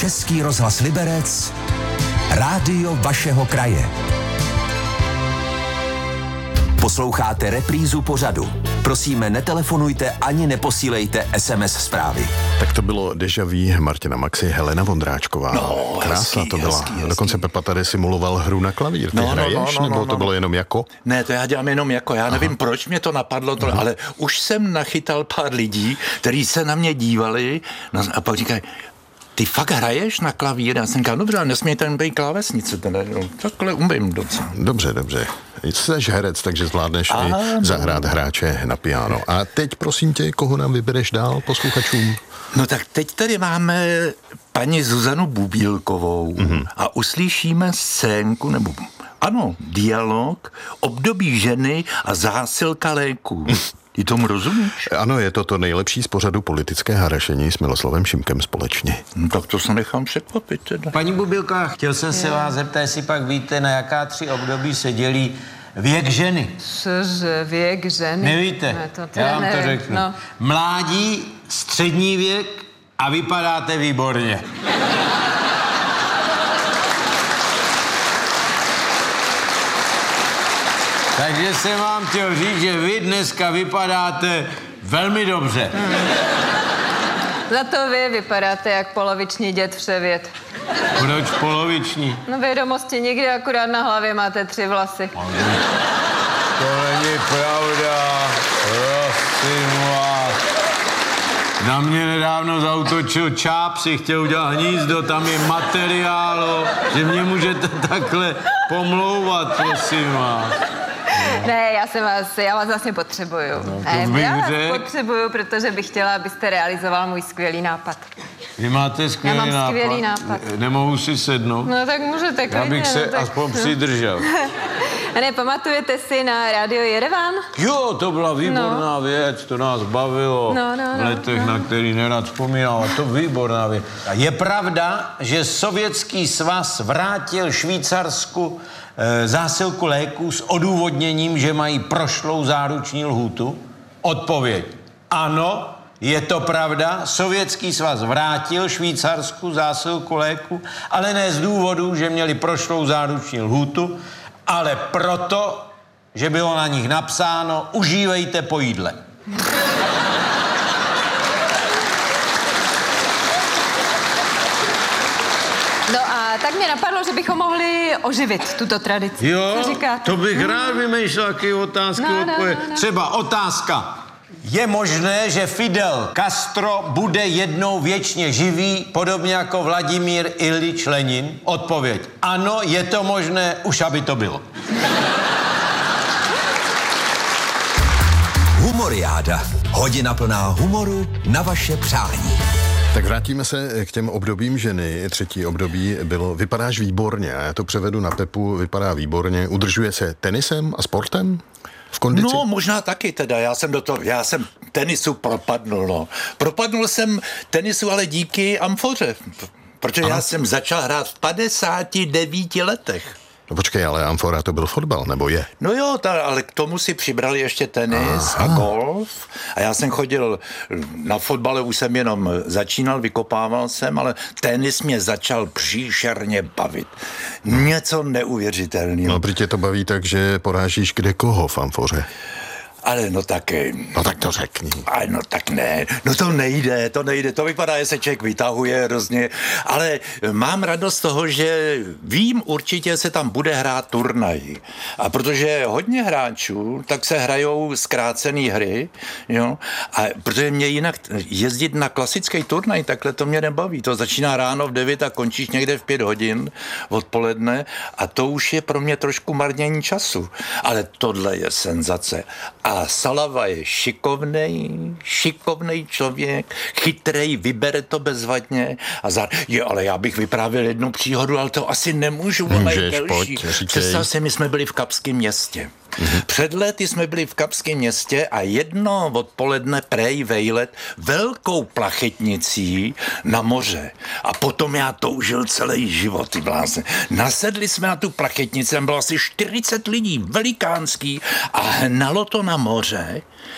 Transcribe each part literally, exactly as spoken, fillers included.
Český rozhlas Liberec, rádio vašeho kraje. Posloucháte reprízu pořadu. Prosíme, netelefonujte ani neposílejte es em es zprávy. Tak to bylo Deja vu Martina Maxy, Helena Vondráčková. No, krásná hezký, to byla. hezký, hezký. Dokonce Pepa tady simuloval hru na klavír. Ty no, hraješ, no, no, no, nebo no, to no. bylo jenom jako? Ne, to já dělám jenom jako. Já nevím, Aha. proč mě to napadlo, to, ale už jsem nachytal pár lidí, kteří se na mě dívali no, a pak říkají, ty fakt hraješ na klavír? Já jsem říkal, dobře, ale nesmějte jen být klávesnice. Ten, no, takhle umím docela. Dobře, dobře. Jsi herec, takže zvládneš Ano. i zahrát hráče na piano. A teď prosím tě, koho nám vybereš dál posluchačům? No tak teď tady máme paní Zuzanu Bubílkovou mm-hmm. a uslyšíme scénku, nebo ano, dialog, období ženy a zásilka léků. Ty tomu rozumíš? Ano, je to to nejlepší z pořadu politické harašení s Miloslavem Šimkem společně. No, tak to se nechám překvapit teda. Paní Bubílková, chtěl jsem se vás zeptat, jestli pak víte, na jaká tři období se dělí věk ženy. Cože, věk ženy? Nevíte? Ne, to teda Já vám to nevím. řeknu. No. Mládí, střední věk a vypadáte výborně. Takže jsem vám chtěl říct, že vy dneska vypadáte velmi dobře. Hmm. Za to vy vypadáte jak poloviční děd Vševěd. Proč poloviční? No vědomosti nikdy, akorát na hlavě máte tři vlasy. To není pravda, prosím vás. Na mě nedávno zautočil čáp, si chtěl udělat hnízdo, tam je materiálu, že mě můžete takhle pomlouvat, prosím vás. Ne, já jsem vás, já vás vlastně potřebuju. No, ne, bych já vás řek. potřebuju, protože bych chtěla, abyste realizoval můj skvělý nápad. Vy máte skvělý Já mám nápad. skvělý nápad. Nemohu si sednout? No tak můžete klidně. Já bych se no, tak, aspoň no. přidržel. A ne, pamatujete si na rádio Jerevan? Jo, to byla výborná no. věc, to nás bavilo No, no, v letech, no, no. na který nerad vzpomínal, a to výborná věc. A je pravda, že Sovětský svaz vrátil Švýcarsku e, zásilku léků s odůvodněním, že mají prošlou záruční lhůtu? Odpověď. Ano, je to pravda, Sovětský svaz vrátil Švýcarsku zásilku léku, ale ne z důvodu, že měli prošlou záruční lhůtu, ale proto, že bylo na nich napsáno, užívejte po jídle. No a tak mě napadlo, že bychom mohli oživit tuto tradici. Jo, Co říkáte? to bych no. rád vymýšlel taky otázky. No, no, odpověď. no, no. Třeba otázka. Je možné, že Fidel Castro bude jednou věčně živý, podobně jako Vladimír Ilič Lenin? Odpověď. Ano, je to možné, už aby to bylo. Humoriáda. Hodina plná humoru na vaše přání. Tak vrátíme se k těm obdobím ženy. Třetí období bylo vypadáš výborně. A já to převedu na Pepu, vypadá výborně. Udržuje se tenisem a sportem? V kondici? No, možná taky teda. Já jsem do toho, já jsem tenisu propadnul, no. Propadnul jsem tenisu, ale díky amfoře. Protože Aha. já jsem začal hrát v padesáti devíti letech. No počkej, ale amfora to byl fotbal, nebo je? No jo, ta, ale k tomu si přibrali ještě tenis Aha. a golf. A já jsem chodil na fotbale, už jsem jenom začínal, vykopával jsem, ale tenis mě začal příšerně bavit. Něco neuvěřitelného. No, protože to baví tak, že porážíš kde koho v amfoře. Ale no tak... No tak to řekni. Ale no tak ne, no to nejde, to nejde, to vypadá, že se člověk vytahuje hrozně, ale mám radost z toho, že vím určitě, se tam bude hrát turnaj. A protože hodně hráčů, tak se hrajou zkrácený hry, jo, a protože mě jinak jezdit na klasický turnaj, takhle to mě nebaví, to začíná ráno v devět a končíš někde v pět hodin odpoledne a to už je pro mě trošku marnění času, ale tohle je senzace. A Salava je šikovnej, šikovnej člověk, chytrej, vybere to bezvadně. A za... Jo, ale já bych vyprávěl jednu příhodu, ale to asi nemůžu, ona je delší. Představ si, my jsme byli v Kapském Městě. Mm-hmm. Před lety jsme byli v Kapském Městě a jedno odpoledne prej vejlet velkou plachetnicí na moře. A potom já toužil celý život, ty blázne. Nasedli jsme na tu plachetnici, tam bylo asi čtyřicet lidí, velikánský, a hnalo to na moře.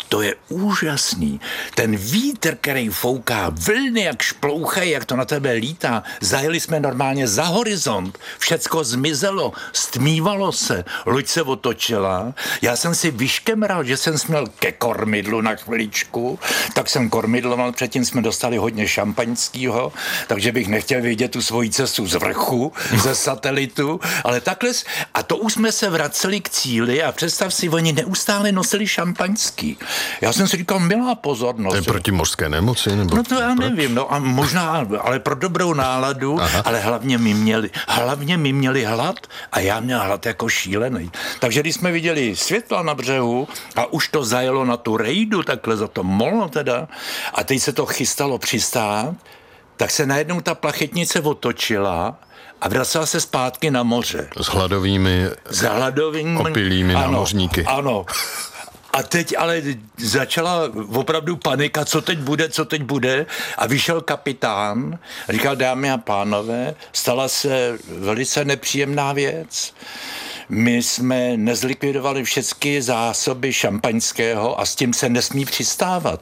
to je úžasný. Ten vítr, který fouká, vlny jak šplouchají, jak to na tebe lítá. Zajeli jsme normálně za horizont, všecko zmizelo, stmívalo se, loď se otočila. Já jsem si vyškemral, že jsem směl ke kormidlu na chviličku, tak jsem kormidloval, předtím jsme dostali hodně šampaňského, takže bych nechtěl vidět tu svoji cestu z vrchu, ze satelitu, ale takhle, a to už jsme se vraceli k cíli a představ si, oni neustále nosili šampaňský. Já jsem si říkal, milá pozornost. To je proti mořské nemoci? Nebo no to já proč? nevím, no a možná, ale pro dobrou náladu, aha. ale hlavně my měli, hlavně my měli hlad a já měl hlad jako šílený. Takže když jsme viděli světla na břehu a už to zajelo na tu rejdu, takhle za to molo teda, a teď se to chystalo přistát, tak se najednou ta plachetnice otočila a vracela se zpátky na moře. S hladovými, S hladovými opilými ano, námořníky. Ano. A teď ale začala opravdu panika, co teď bude, co teď bude. A vyšel kapitán, říkal, dámy a pánové, stala se velice nepříjemná věc. My jsme nezlikvidovali všechny zásoby šampaňského a s tím se nesmí přistávat.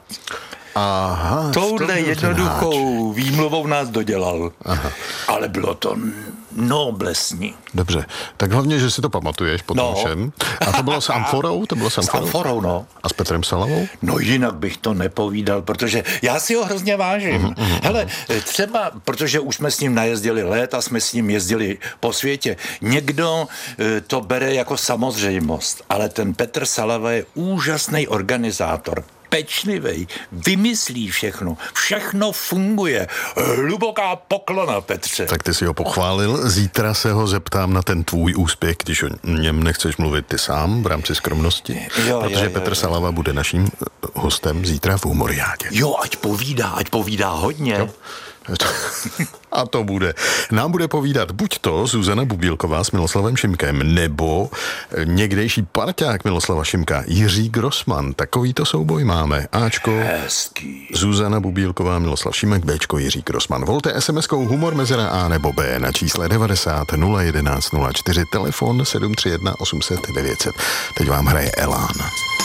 Aha, touhle jednoduchou výmluvou nás dodělal. Aha. Ale bylo to noblesní. Dobře, tak hlavně, že si to pamatuješ po tom no. všem. A to bylo s Amforou? To bylo s Amforou? S Amforou, no. A s Petrem Salavou? No jinak bych to nepovídal, protože já si ho hrozně vážím. Mm, mm, Hele, třeba, protože už jsme s ním najezdili léta, jsme s ním jezdili po světě. Někdo to bere jako samozřejmost, ale ten Petr Salava je úžasný organizátor. Pečlivej, vymyslí všechno, všechno funguje. Hluboká poklona, Petře. Tak ty si ho pochválil, zítra se ho zeptám na ten tvůj úspěch, když o něm nechceš mluvit ty sám v rámci skromnosti, jo, protože jo, jo, Petr jo. Salava bude naším hostem zítra v Humoriádě. Jo, ať povídá, ať povídá hodně. Jo. A to bude. Nám bude povídat buď to Zuzana Bubílková s Miloslavem Šimkem, nebo někdejší parťák Miloslava Šimka, Jiří Grossman. Takovýto souboj máme. Ačko, hezký. Zuzana Bubílková, Miloslav Šimek, Bčko, Jiří Grossman. Volte es em eskou humor mezera A nebo B na čísle devadesát nula jedenáct nula čtyři, telefon sedm tři jedna osm set devět set. Teď vám hraje Elán.